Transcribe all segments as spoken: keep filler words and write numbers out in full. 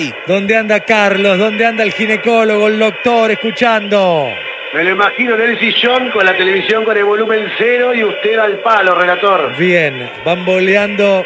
¿Dónde anda Carlos? ¿Dónde anda el ginecólogo, el doctor, escuchando? Me lo imagino en el sillón con la televisión con el volumen cero y usted al palo, relator. Bien, bamboleando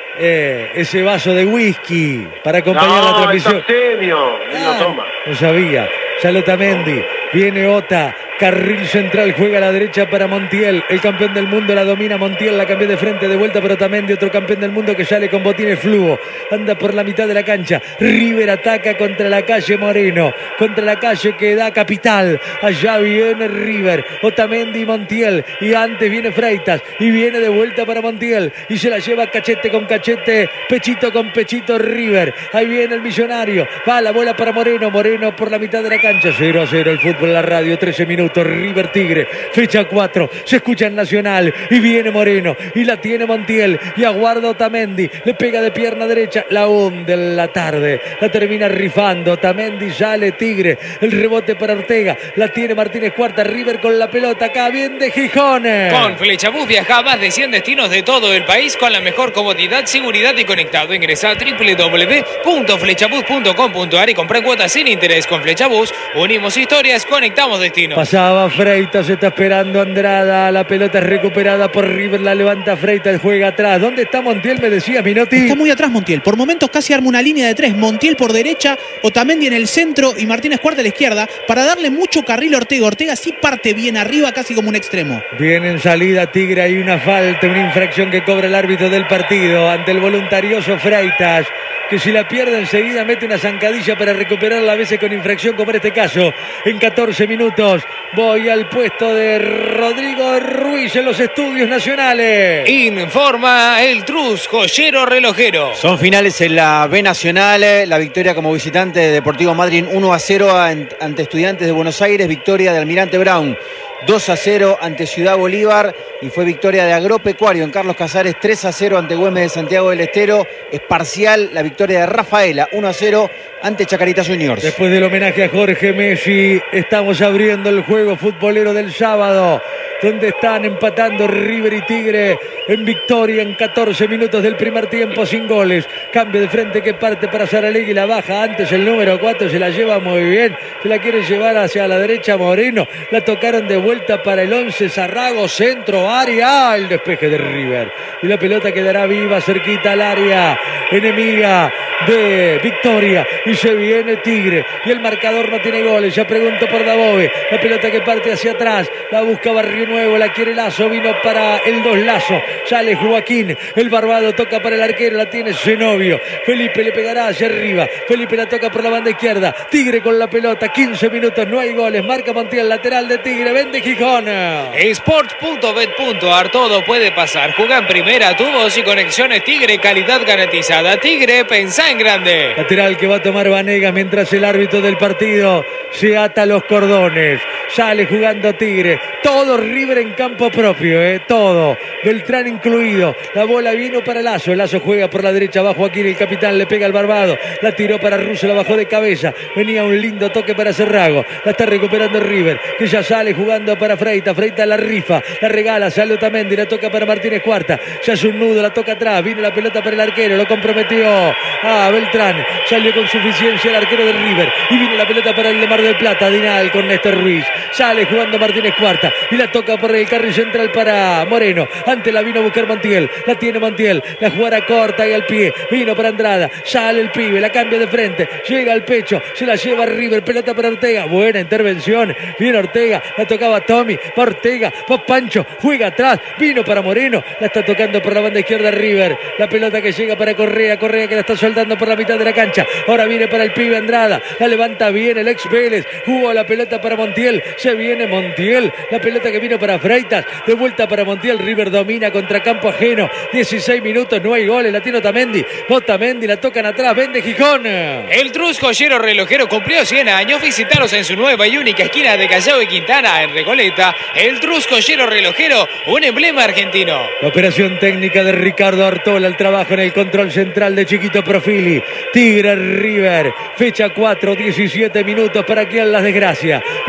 eh, ese vaso de whisky para acompañar no, la transmisión. No, él ah, no toma. No sabía. Otamendi, viene Ota, carril central, juega a la derecha para Montiel, el campeón del mundo, la domina Montiel, la cambió de frente, de vuelta para Otamendi, otro campeón del mundo que sale con botines fluo, anda por la mitad de la cancha, River ataca contra la calle Moreno, contra la calle que da Capital, allá viene River, Otamendi y Montiel, y antes viene Freitas, y viene de vuelta para Montiel, y se la lleva cachete con cachete, pechito con pechito River, ahí viene el millonario, va la bola para Moreno, Moreno por la mitad de la cancha, cero a cero el fútbol en la radio, trece minutos, River Tigre, fecha cuatro, se escucha en Nacional, y viene Moreno, y la tiene Montiel, y aguarda Otamendi, le pega de pierna derecha, la hunde en la tarde, la termina rifando, Otamendi sale Tigre, el rebote para Ortega, la tiene Martínez Cuarta, River con la pelota, acá bien de Gijones. Con Flechabús viaja a más de cien destinos de todo el país con la mejor comodidad, seguridad y conectado. Ingresa a doble u doble u doble u punto flechabús punto com punto a r y compra cuotas sin interés. Con Flechabús unimos historias, conectamos destinos. Pasaba Freitas, está esperando Andrada, la pelota es recuperada por River, la levanta Freitas, juega atrás. ¿Dónde está Montiel? Me decía Minotti. Está muy atrás Montiel, por momentos casi arma una línea de tres, Montiel por derecha, Otamendi en el centro y Martínez Cuarta a la izquierda, para darle mucho carril a Ortega. Ortega sí parte bien arriba, casi como un extremo. Viene en salida Tigre, hay una falta, una infracción que cobra el árbitro del partido ante el voluntarioso Freitas, que si la pierde enseguida mete una zancadilla para recuperarla, a veces con infracción como en este caso. En catorce minutos voy al puesto de Rodrigo Ruiz en los estudios nacionales. Informa el Trus, joyero relojero. Son finales en la B Nacional, la victoria como visitante de Deportivo Madryn uno a cero ante Estudiantes de Buenos Aires, victoria de Almirante Brown dos a cero ante Ciudad Bolívar y fue victoria de Agropecuario en Carlos Casares tres a cero ante Güemes de Santiago del Estero. Es parcial la victoria de Rafaela uno a cero ante Chacarita Juniors. Después del homenaje a Jorge Messi, estamos abriendo el juego futbolero del sábado, donde están empatando River y Tigre en victoria en catorce minutos del primer tiempo sin goles. Cambio de frente que parte para Saralegui, la baja antes el número cuatro, se la lleva muy bien, se la quiere llevar hacia la derecha Moreno, la tocaron de vuelta para el once Zarrago, centro, área, el despeje de River. Y la pelota quedará viva cerquita al área enemiga de Victoria. Y se viene Tigre. Y el marcador no tiene goles. Ya pregunto por Dabove. La pelota que parte hacia atrás. La busca Barrio Nuevo. La quiere Lazo. Vino para el dos Lazo. Sale Joaquín. El barbado toca para el arquero. La tiene Zenobio. Felipe le pegará hacia arriba. Felipe la toca por la banda izquierda. Tigre con la pelota. quince minutos. No hay goles. Marca Montiel. Lateral de Tigre. Vende Gijón. Sports punto bet punto a r. Todo puede pasar. Juega en primera. Tubos y conexiones Tigre. Calidad garantizada. Tigre, pensá en grande. Lateral que va a tomar Vanegas mientras el árbitro del partido se ata los cordones. Sale jugando Tigre. Todo River en campo propio, eh, todo. Beltrán incluido. La bola vino para Lazo. Lazo juega por la derecha. Abajo aquí el capitán le pega al barbado. La tiró para Russo, la bajó de cabeza. Venía un lindo toque para Cerrago. La está recuperando River, que ya sale jugando para Freitas. Freitas la rifa, la regala, sale Otamendi, la toca para Martínez Cuarta. Ya es un nudo, la toca atrás. Viene la pelota para el arquero, lo comprometió a Beltrán. Salió con suficiencia el arquero de River. Y viene la pelota para el de Mar del Plata. Dinal con Néstor Ruiz. Sale jugando Martínez Cuarta. Y la toca por el carril central para Moreno. Antes la vino a buscar Montiel. La tiene Montiel. La jugada corta y al pie. Vino para Andrada. Sale el pibe. La cambia de frente. Llega al pecho. Se la lleva River. Pelota para Ortega. Buena intervención. Viene Ortega. La tocaba Tommy. Va Ortega. Va Pancho. Juega atrás. Vino para Moreno. La está tocando por la banda izquierda River. La pelota que llega para Correa. Correa que la está soltando por la mitad de la cancha. Ahora viene para el pibe Andrada. La levanta bien el ex Vélez. Jugó la pelota para Montiel. Se viene Montiel. La pelota que vino para Freitas. De vuelta para Montiel. River domina contra campo ajeno. dieciséis minutos. No hay goles. La tiene Otamendi. Otamendi. La tocan atrás. Vende Gijón. El Trus joyero relojero cumplió cien años. Visitaros en su nueva y única esquina de Callao y Quintana en Recoleta. El Trus joyero relojero. Un emblema argentino. La operación técnica de Ricardo Artola. El trabajo en el control central de Chiquito Profili. Tigre River. Fecha cuatro. diecisiete minutos para que en las desgracias. Viene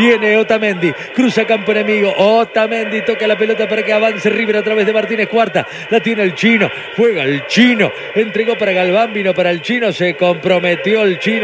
Otamendi. Cruza campo enemigo. Otamendi toca la pelota para que avance River a través de Martínez Cuarta. La tiene el chino. Juega el chino. Entregó para Galván, vino para el chino. Se comprometió el chino.